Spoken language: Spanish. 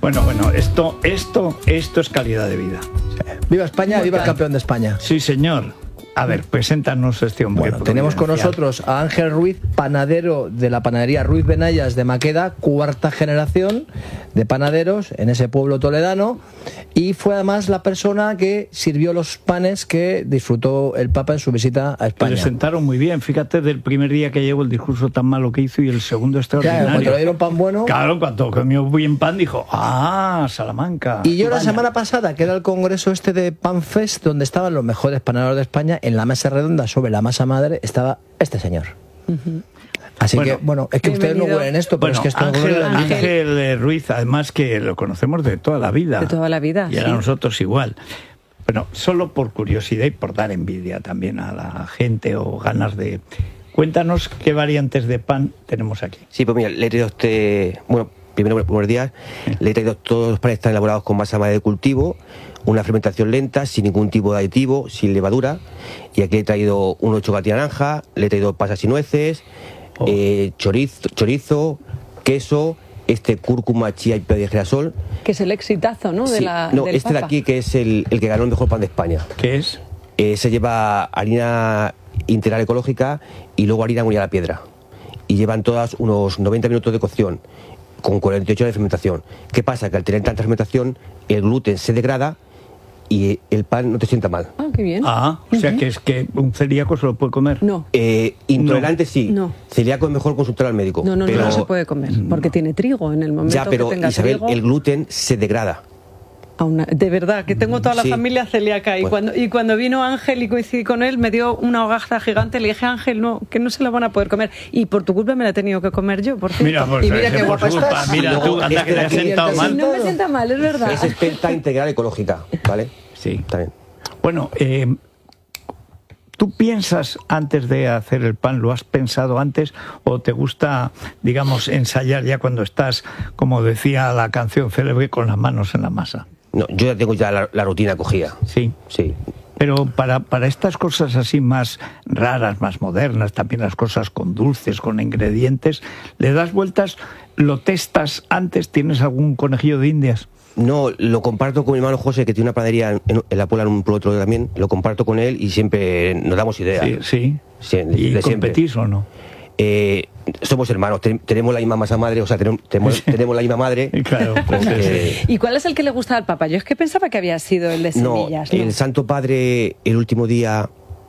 Bueno, esto es calidad de vida. Viva España, viva el campeón de España. Sí, señor. A ver, preséntanos este hombre. Bueno, tenemos con nosotros a Ángel Ruiz, panadero de la panadería Ruiz Benayas de Maqueda, cuarta generación de panaderos en ese pueblo toledano, y fue además la persona que sirvió los panes que disfrutó el Papa en su visita a España. Le sentaron muy bien, fíjate, del primer día que llegó el discurso tan malo que hizo y el segundo extraordinario. Claro, cuando le dieron pan bueno. Claro, cuando comió bien pan dijo, Salamanca. Y yo la semana pasada, que era el congreso este de PanFest, donde estaban los mejores panaderos de España, en la mesa redonda sobre la masa madre estaba este señor. Así que, es que ustedes no huelen esto, pero es que esto Ángel Ruiz, además que lo conocemos de toda la vida. De toda la vida, y a nosotros igual. Bueno, solo por curiosidad y por dar envidia también a la gente o ganas de... Cuéntanos qué variantes de pan tenemos aquí. Sí, pues mira, le he traído primero, buenos días, le he traído todos los panes que están elaborados con masa madre de cultivo, una fermentación lenta, sin ningún tipo de aditivo, sin levadura, y aquí le he traído un chocolate naranja, le he traído pasas y nueces, chorizo, queso, cúrcuma, chía y pera de girasol. Que es el exitazo, ¿no? Sí, del Papa. De aquí, que es el que ganó el mejor pan de España. ¿Qué es? Se lleva harina integral ecológica y luego harina molida a la piedra. Y llevan todas unos 90 minutos de cocción, con 48 horas de fermentación. ¿Qué pasa? Que al tener tanta fermentación, el gluten se degrada y el pan no te sienta mal. Ah, qué bien. O sea que es que un celíaco se lo puede comer. No. Intolerante sí. No. Celíaco es mejor consultar al médico. No se puede comer, porque tiene trigo en el momento ya, pero que tenga Isabel, trigo. el gluten se degrada. De verdad, que tengo toda la familia celíaca y cuando vino Ángel y coincidí con él, me dio una hogaza gigante. Le dije, Ángel, que no se la van a poder comer. Y por tu culpa me la he tenido que comer yo, por cierto. Mira, pues, y mira qué guapa estás. Mira tú, anda que te has sentado mal. No me sienta mal, es verdad. Es espelta integral ecológica, ¿vale? Sí. Está bien. Bueno, ¿tú piensas antes de hacer el pan? ¿Lo has pensado antes? ¿O te gusta, digamos, ensayar ya cuando estás, como decía la canción célebre, con las manos en la masa? No, yo ya tengo la rutina cogida. Sí. Pero para estas cosas así más raras, más modernas, también las cosas con dulces, con ingredientes, ¿le das vueltas? ¿Lo testas antes? ¿Tienes algún conejillo de indias? No, lo comparto con mi hermano José, que tiene una panadería en La Puebla, en un pueblo también. Lo comparto con él y siempre nos damos ideas. Sí. ¿Y competís o no? Somos hermanos, tenemos la misma masa madre, o sea, tenemos la misma madre. Claro. ¿Y cuál es el que le gusta al Papa? Yo es que pensaba que había sido el de semillas. No, el Santo Padre, el último día